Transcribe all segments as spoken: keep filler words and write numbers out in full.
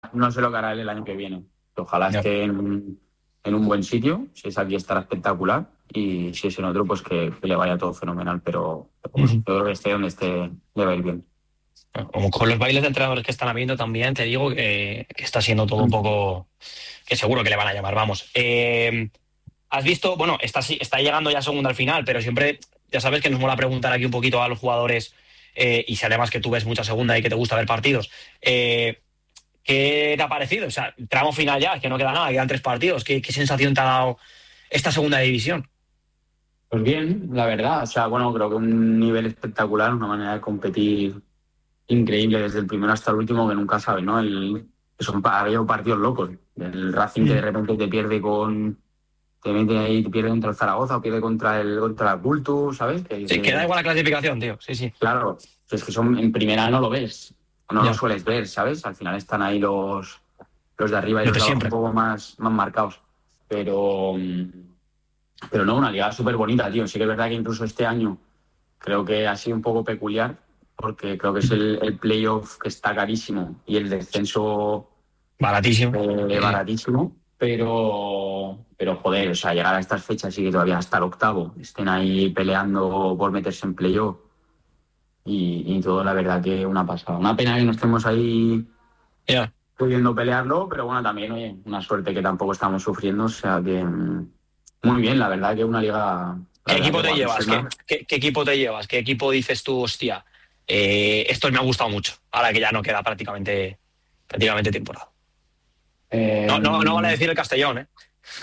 no sé lo que hará él el año que viene. Ojalá No. esté en, en un buen sitio. Si es aquí estará espectacular. Y si es en otro, pues que, que le vaya todo fenomenal. Pero, pero bueno, Ujú. yo creo que esté donde esté, le va a ir bien. Como con los bailes de entrenadores que están habiendo también, te digo que, que está siendo todo un poco, que seguro que le van a llamar, vamos. Eh, has visto, bueno, está, sí- está llegando ya segunda al final, pero siempre, ya sabes que nos mola preguntar aquí un poquito a los jugadores, eh, y si además que tú ves mucha segunda y que te gusta ver partidos, eh, ¿qué te ha parecido? O sea, tramo final ya, es que no queda nada, quedan tres partidos. ¿Qué, qué sensación te ha dado esta segunda división? Pues bien, la verdad. O sea, bueno, creo que un nivel espectacular, una manera de competir increíble desde el primero hasta el último que nunca sabes, ¿no? El, son pa- había partidos locos. El Racing que de Mm. repente te pierde con... Te mete ahí, te pierde contra el Zaragoza o pierde contra el contra el Cultus, ¿sabes? Que Sí, que da dices, igual la clasificación, tío. Sí, sí. claro, si es que son en primera no lo ves, no lo Ya. sueles ver, ¿sabes? Al final están ahí los, los de arriba y Los los de de abajo un siempre. poco más, más marcados. Pero, mm, pero no, una liga súper bonita, tío. Sí que es verdad que incluso este año creo que ha sido un poco peculiar porque creo que es el, el playoff que está carísimo y el descenso Baratísimo. eh, Sí, sí. baratísimo, pero, pero joder, o sea, llegar a estas fechas y que todavía hasta el octavo estén ahí peleando por meterse en playoff y, y todo, la verdad que una pasada. Una pena que no estemos ahí Ya. pudiendo pelearlo, pero bueno, también, oye, una suerte que tampoco estamos sufriendo, o sea que mm, muy bien, la verdad que una liga, la ¿Qué verdad que equipo te llevas? ¿Qué, guapísima. qué, qué equipo te llevas? ¿Qué equipo dices tú, hostia? Eh, esto me ha gustado mucho, ahora que ya no queda prácticamente, prácticamente temporada. No, no, no vale Eh, decir el Castellón, ¿eh?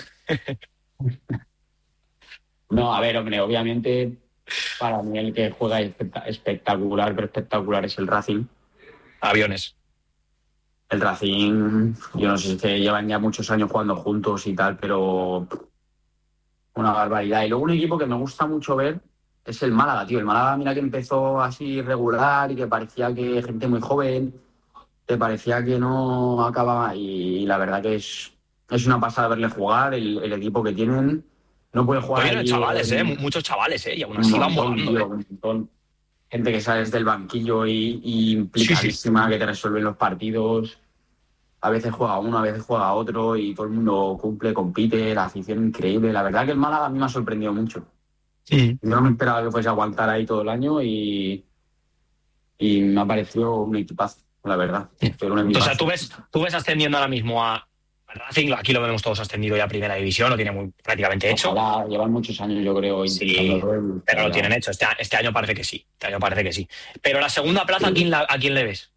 no, a ver, hombre, obviamente para mí el que juega espect- espectacular, pero espectacular es el Racing. Aviones. El Racing, yo no sé si es que llevan ya muchos años jugando juntos y tal, pero una barbaridad. Y luego un equipo que me gusta mucho ver es el Málaga, tío. El Málaga, mira que empezó así regular y que parecía que gente muy joven, que parecía que no acababa. Y, la verdad que es, es una pasada verle jugar, el, el equipo que tienen. No puede Pues jugar vienen ahí chavales, ¿eh? en Mu- Muchos chavales, ¿eh? Y aún un así van montón, volando, tío, ¿eh? un montón. Gente que sale desde el banquillo y, y Sí, sí. implicadísima, que te resuelven los partidos. A veces juega uno, a veces juega otro y todo el mundo cumple, compite, la afición increíble. La verdad que el Málaga a mí me ha sorprendido mucho. Sí. Yo no me esperaba que fuese a aguantar ahí todo el año y, y me ha parecido un equipazo, la verdad. Sí. Pero un O sea, tú equipazo. ves, tú ves ascendiendo ahora mismo a a Racing, aquí lo vemos todos ascendido ya a primera división, lo tiene muy prácticamente hecho. Ojalá, llevan muchos años yo creo Sí, intentándolo y pero lo estaría- tienen hecho. Este, a- este año parece que sí. Este año parece que sí. Pero la segunda plaza, ¿a quién, la- a quién le ves?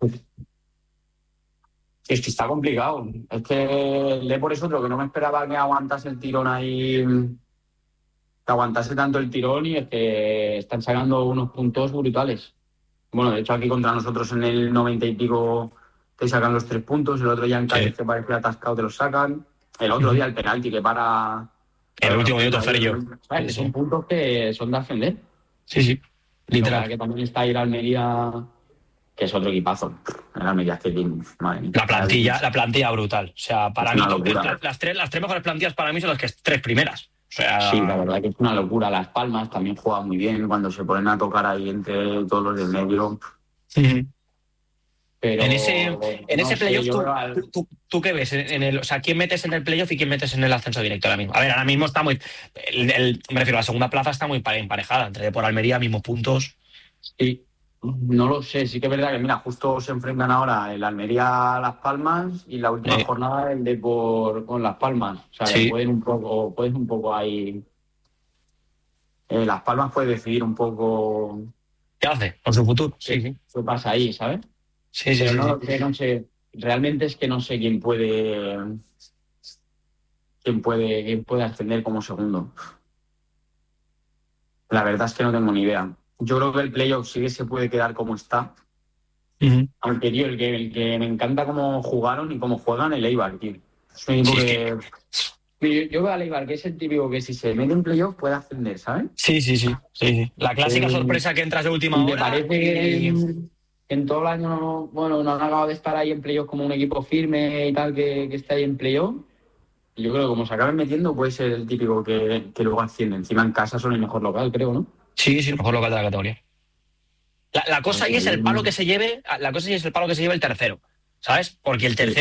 Es que está complicado. Es que le por eso otro que no me esperaba que aguantase el tirón ahí, que aguantase tanto el tirón y es que están sacando unos puntos brutales. Bueno, de hecho aquí contra nosotros en el noventa y pico te sacan los tres puntos, el otro día en Cádiz Sí. que parece atascado te los sacan, el otro Ujú. día el penalti que para, En para el el último Racing minuto, ahí, Ferrillo. ¿sabes? Sí, Que son sí. puntos que son de ascender. Sí, sí. Lo que Literal. pasa es que también está ir Almería, que es otro equipazo. El Almería es que tiene, madre mía, La plantilla, la plantilla brutal. O sea, es para mí, una to- la- locura. las, tres, las tres mejores plantillas para mí son las que tres primeras. O Sí, la sea, verdad que es una locura. Las Palmas también juegan muy bien cuando se ponen a tocar ahí entre todos los del medio. ujú. En ese, Pero en no ese sé, playoff, yo ¿tú, veo tú, al, tú- tú qué ves? En, en el, o sea, ¿quién metes en el playoff y quién metes en el ascenso directo ahora mismo? A ver, ahora mismo está muy. El, el- me refiero, la segunda plaza está muy pare- emparejada. Entre por Almería, mismos puntos. sí, no lo sé, sí que es verdad que, mira, justo se enfrentan ahora el Almería a Las Palmas y la última Eh, jornada el de por con Las Palmas. O sea, que sí. pueden un poco, puedes un poco ahí. eh, Las Palmas puede decidir un poco ¿Qué hace con su futuro? Sí, qué, sí. qué pasa ahí, ¿sabes? Sí, sí, Pero sí, no sí. lo sé, no sé. Realmente es que no sé quién puede, quién puede, quién puede ascender como segundo. La verdad es que no tengo ni idea. Yo creo que el playoff sí que se puede quedar como está. Ujú. Aunque, tío, el que, el que me encanta cómo jugaron y cómo juegan, el Eibar, tío. Es un equipo Sí, es que. que... Yo, yo veo al Eibar, que es el típico que si se mete en playoff puede ascender, ¿sabes? Sí, sí, sí, sí, sí. La clásica Eh, sorpresa que entras de y última te hora parece que y. en, en todo el año, no- bueno, no han acabado de estar ahí en playoff como un equipo firme y tal, que, que está ahí en playoff. Y yo creo que como se acaben metiendo, puede ser el típico que, que luego asciende. Encima en casa son el mejor local, creo, ¿no? Sí, sí, el mejor local de la categoría. La, la cosa Pues ahí es ahí, el palo que se lleve, la cosa ahí es el palo que se lleve el tercero. ¿sabes? Porque el tercero